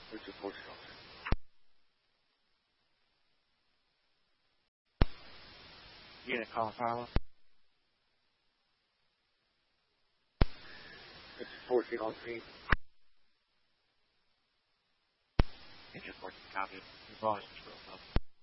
Which is Portugal. Unit call power. This is 14 on scene. Engine 14, copy. Your volume is real low.